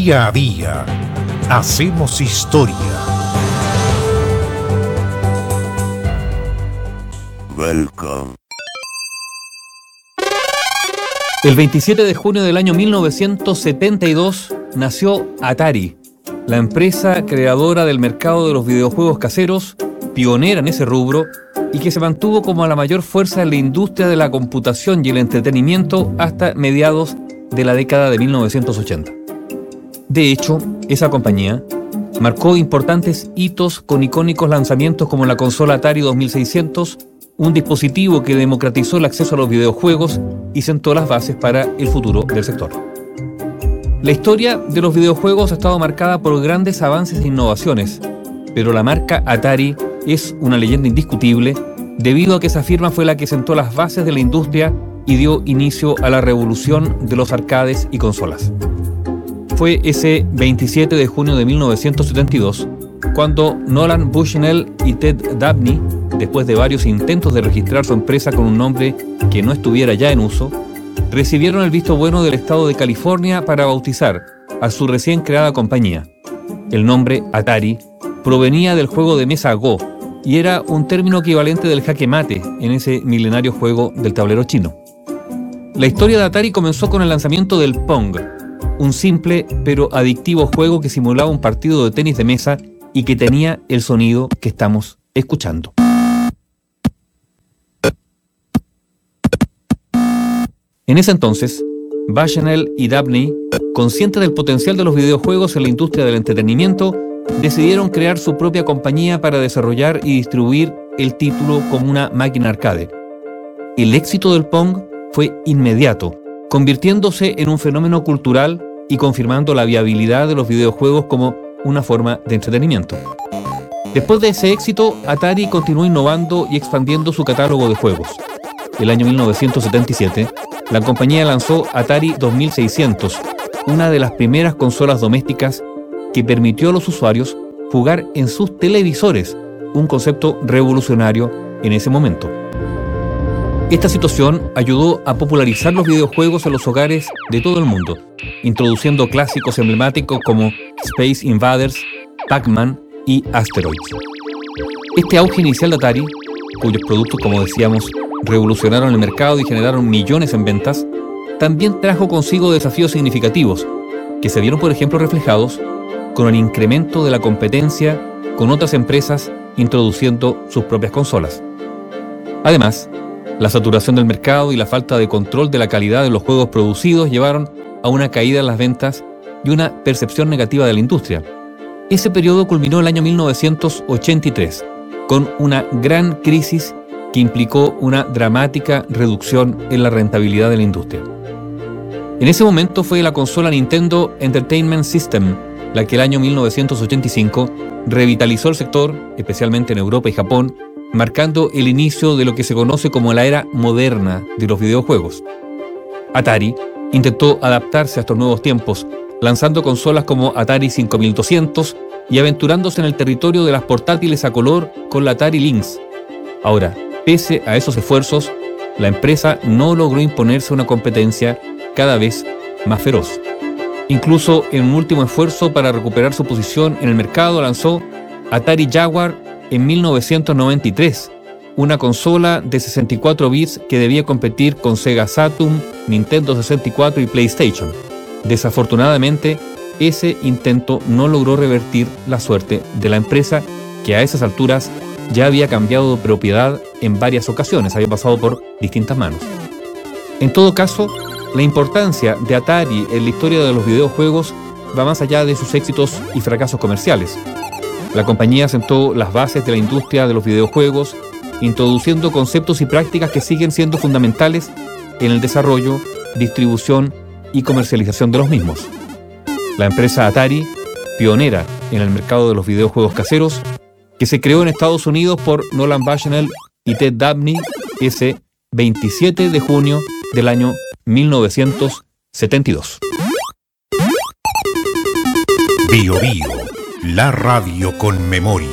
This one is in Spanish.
Día a día hacemos historia. Welcome. El 27 de junio del año 1972 nació Atari, la empresa creadora del mercado de los videojuegos caseros, pionera en ese rubro y que se mantuvo como la mayor fuerza en la industria de la computación y el entretenimiento hasta mediados de la década de 1980. De hecho, esa compañía marcó importantes hitos con icónicos lanzamientos como la consola Atari 2600, un dispositivo que democratizó el acceso a los videojuegos y sentó las bases para el futuro del sector. La historia de los videojuegos ha estado marcada por grandes avances e innovaciones, pero la marca Atari es una leyenda indiscutible debido a que esa firma fue la que sentó las bases de la industria y dio inicio a la revolución de los arcades y consolas. Fue ese 27 de junio de 1972 cuando Nolan Bushnell y Ted Dabney, después de varios intentos de registrar su empresa con un nombre que no estuviera ya en uso, recibieron el visto bueno del estado de California para bautizar a su recién creada compañía. El nombre Atari provenía del juego de mesa Go y era un término equivalente del jaque mate en ese milenario juego del tablero chino. La historia de Atari comenzó con el lanzamiento del Pong, un simple pero adictivo juego que simulaba un partido de tenis de mesa y que tenía el sonido que estamos escuchando. En ese entonces, Bushnell y Dabney, conscientes del potencial de los videojuegos en la industria del entretenimiento, decidieron crear su propia compañía para desarrollar y distribuir el título como una máquina arcade. El éxito del Pong fue inmediato, convirtiéndose en un fenómeno cultural y confirmando la viabilidad de los videojuegos como una forma de entretenimiento. Después de ese éxito, Atari continuó innovando y expandiendo su catálogo de juegos. El año 1977, la compañía lanzó Atari 2600, una de las primeras consolas domésticas que permitió a los usuarios jugar en sus televisores, un concepto revolucionario en ese momento. Esta situación ayudó a popularizar los videojuegos en los hogares de todo el mundo, introduciendo clásicos emblemáticos como Space Invaders, Pac-Man y Asteroids. Este auge inicial de Atari, cuyos productos, como decíamos, revolucionaron el mercado y generaron millones en ventas, también trajo consigo desafíos significativos, que se vieron, por ejemplo, reflejados con el incremento de la competencia con otras empresas introduciendo sus propias consolas. Además, la saturación del mercado y la falta de control de la calidad de los juegos producidos llevaron a una caída en las ventas y una percepción negativa de la industria. Ese periodo culminó el año 1983, con una gran crisis que implicó una dramática reducción en la rentabilidad de la industria. En ese momento fue la consola Nintendo Entertainment System la que el año 1985 revitalizó el sector, especialmente en Europa y Japón, marcando el inicio de lo que se conoce como la era moderna de los videojuegos. Atari intentó adaptarse a estos nuevos tiempos, lanzando consolas como Atari 5200 y aventurándose en el territorio de las portátiles a color con la Atari Lynx. Ahora, pese a esos esfuerzos, la empresa no logró imponerse una competencia cada vez más feroz. Incluso en un último esfuerzo para recuperar su posición en el mercado, lanzó Atari Jaguar en 1993, una consola de 64 bits que debía competir con Sega Saturn, Nintendo 64 y PlayStation. Desafortunadamente, ese intento no logró revertir la suerte de la empresa, que a esas alturas ya había cambiado de propiedad en varias ocasiones, había pasado por distintas manos. En todo caso, la importancia de Atari en la historia de los videojuegos va más allá de sus éxitos y fracasos comerciales. La compañía sentó las bases de la industria de los videojuegos, introduciendo conceptos y prácticas que siguen siendo fundamentales en el desarrollo, distribución y comercialización de los mismos. La empresa Atari, pionera en el mercado de los videojuegos caseros, que se creó en Estados Unidos por Nolan Bushnell y Ted Dabney ese 27 de junio del año 1972. Bio Bio, la radio con memoria.